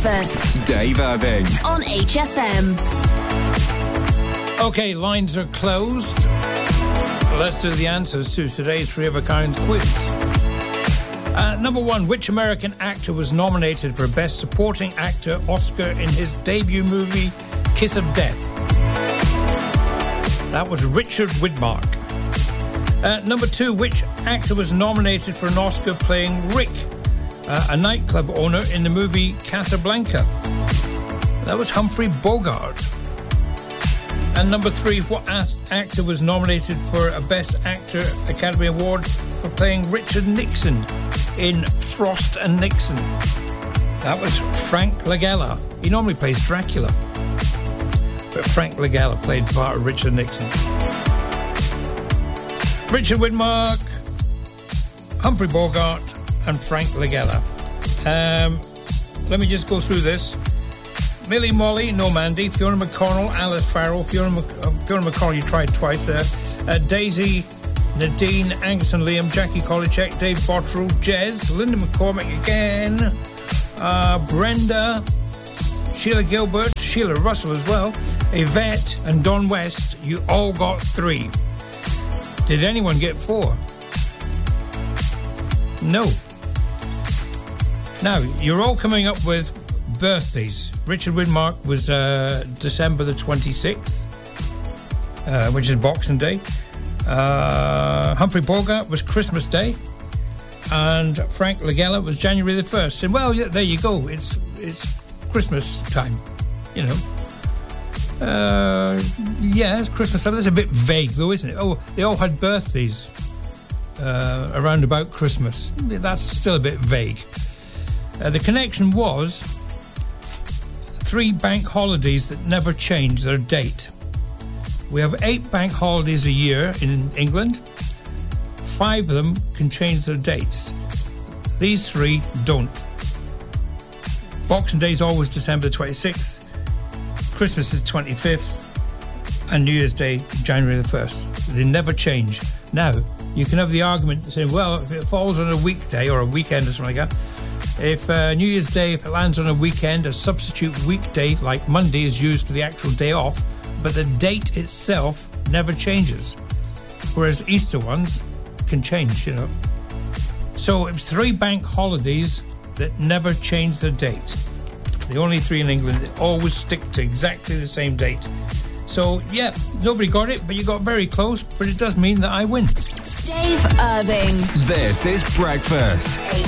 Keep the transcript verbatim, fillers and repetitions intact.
Breakfast. Dave Irving. On H F M. Okay, lines are closed. Let's do the answers to today's Three of a Kind quiz. Uh, number one, which American actor was nominated for Best Supporting Actor Oscar in his debut movie, Kiss of Death? That was Richard Widmark. Uh, number two, which actor was nominated for an Oscar playing Rick, uh, a nightclub owner in the movie Casablanca? That was Humphrey Bogart. And number three, what actor was nominated for a Best Actor Academy Award for playing Richard Nixon in Frost and Nixon? That was Frank Langella. He normally plays Dracula, but Frank Langella played part of Richard Nixon. Richard Widmark, Humphrey Bogart, and Frank Langella. Um, let me just go through this. Millie Molly, no Mandy. Fiona McConnell, Alice Farrell. Fiona, Mc, uh, Fiona McConnell, you tried twice there. Uh, Daisy, Nadine, Angus and Liam, Jackie Kolicek, Dave Bottrell, Jez, Linda McCormick again, uh, Brenda, Sheila Gilbert, Sheila Russell as well, Yvette and Don West. You all got three. Did anyone get four? No. Now, you're all coming up with birthdays. Richard Widmark was uh, December the twenty-sixth, uh, which is Boxing Day. Uh, Humphrey Bogart was Christmas Day, and Frank Langella was January the first. And well, yeah, there you go. It's it's Christmas time, you know. Uh, yeah, it's Christmas time. That's a bit vague, though, isn't it? Oh, they all had birthdays uh, around about Christmas. That's still a bit vague. Uh, the connection was three bank holidays that never change their date. We have eight bank holidays a year in England. Five of them can change their dates. These three don't. Boxing Day is always December the twenty-sixth. Christmas is twenty-fifth. And New Year's Day, January the first. They never change. Now, you can have the argument saying, well, if it falls on a weekday or a weekend or something like that, if uh, New Year's Day, if it lands on a weekend, a substitute weekday like Monday is used for the actual day off, but the date itself never changes. Whereas Easter ones can change, you know. So it was three bank holidays that never change their date. The only three in England that always stick to exactly the same date. So, yeah, nobody got it, but you got very close, but it does mean that I win. Dave Irving. This is Breakfast. H